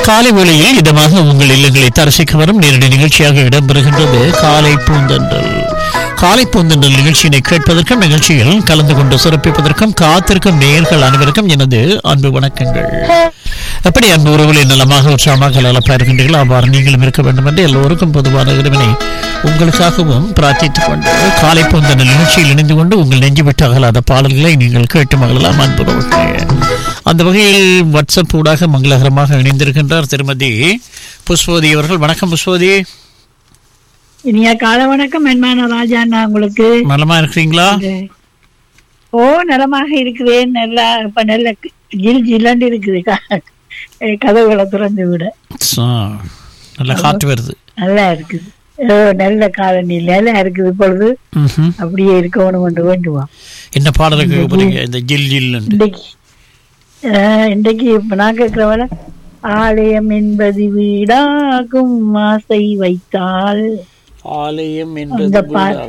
காலை வேளையில் இதமாக உங்கள் இல்லங்களை தரிசிக்க வரும் நேரடி நிகழ்ச்சியாக இடம்பெறுகின்றது காலை பூந்தன்றல். காலை பூந்தன்றல் நிகழ்ச்சியினை கேட்பதற்கும் நிகழ்ச்சியில் கலந்து கொண்டு சிறப்பிப்பதற்கும் காத்திருக்கும் நேயர்கள் அனைவருக்கும் எனது அன்பு வணக்கங்கள். எப்படி அன்பு உறவுகளை நலமாக உற்சாகமாக நலப்பா இருக்கின்றீர்கள் அவ்வாறு நீங்களும் இருக்க வேண்டும் என்று எல்லோருக்கும் பொதுவான இறைவனை உங்களுக்காகவும் பிரார்த்தித்துக் கொண்டு காலை பூந்தன்றல் நிகழ்ச்சியில் இணைந்து கொண்டு உங்கள் நெஞ்சு விட்டு அகலாத பாடல்களை நீங்கள் கேட்டு மகளெல்லாம் அன்புறவுகள். அந்த வகையில் வாட்ஸ்அப் ஊடாக மங்களகரமாக இணைந்திருக்கின்றார் திருமதி புஷ்பவதி அவர்கள். வணக்கம் புஷ்பவதி. இனிய கால வணக்கம் அன்பான ராஜா. உங்களுக்கு நலமா இருக்கிறீங்களா? ஓ, நலமாக இருக்கிறேன். நல்லா இப்ப நல்ல ஜில் ஜில்லண்டு இருக்குது. கதவுகளை திறந்து விட நல்ல காற்று வருது. நல்லா இருக்குது. நல்ல காலநிலை நல்லா இருக்குது. இப்பொழுது அப்படியே இருக்கணும் என்று வேண்டுவான். என்ன பாடலுக்கு இந்த ஜில் ஜில் இன்றைக்கு இப்ப நான் கேட்கிறவள ஆலயம் என்பது வீடாகும் ஆசை வைத்தால் ஆலயம் என்பது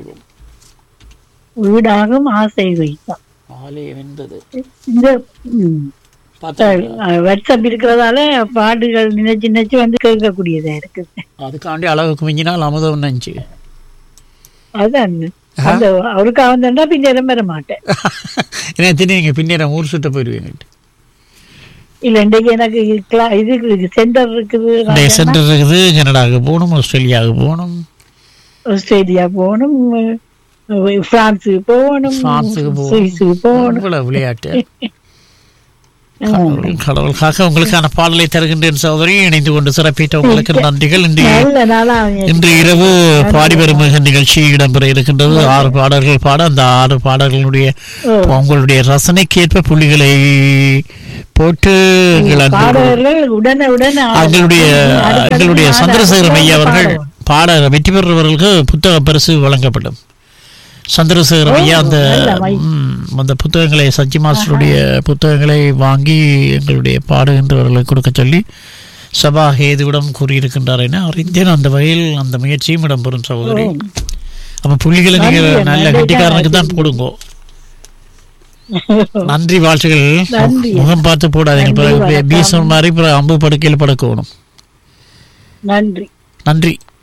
வீடாகும் ஆசை வைத்தால் ஆலயம் என்பது இந்த வாட்ஸ்அப் இருக்கிறதால பாட்டுகள் நினைச்சு நினைச்சு வந்து கேட்கக்கூடியதா இருக்குது. அதுக்காண்டி அளவுக்கு மிஞ்சினால் அமுதம் நினைச்சு அதான் அந்த அவருக்கு அவன்தா பின்னேறம் பெற மாட்டேன். ஏன்னா நீங்க பின்னேறம் ஊர் சுட்ட போயிருவீங்க. இல்ல இன்றைக்கு எனக்கு இது சென்டர் இருக்குது. சென்டர் இருக்குது. கனடாவுக்கு போகணும், ஆஸ்திரேலியாவுக்கு போகணும், பிரான்ஸுக்கு போகணும், சுவிஸுக்கு போகணும். விளையாட்டு கடவுளுக்காக உங்களுக்கான பாடலை தருகின்றேன் சகோதரி. இணைந்து கொண்டு சிறப்பித்த உங்களுக்கு நன்றிகள். இன்று இரவு பாடிவரும் நிகழ்ச்சி இடம்பெற இருக்கின்றது. 6 பாடல்கள் பாட அந்த 6 பாடல்களுடைய உங்களுடைய ரசனைக்கேற்ப புள்ளிகளை போட்டு எங்களுடைய சந்திரசேகர ஐயா அவர்கள் பாட வெற்றி பெறுபவர்களுக்கு புத்தக பரிசு வழங்கப்படும். சந்திரசேகர ஐயா அந்த புத்தகங்களை சச்சி மாஸ்டருடைய புத்தகங்களை வாங்கி எங்களுடைய பாடுகின்றவர்களுக்கு கொடுக்க சொல்லி சபா ஹேதுவிடம் கூறியிருக்கின்றார் என அறிந்தேன். அந்த வகையில் அந்த முயற்சியும் இடம்பெறும் சகோதரி. அப்ப புள்ளிகளை நீங்க நல்ல கட்டிக்காரனுக்கு தான் போடுங்க. நன்றி, வாழ்த்துகள். முகம் பார்த்து போடாதீங்க. பீசம் மாதிரி அம்பு படுக்கையில் படுக்கணும். நன்றி நன்றி.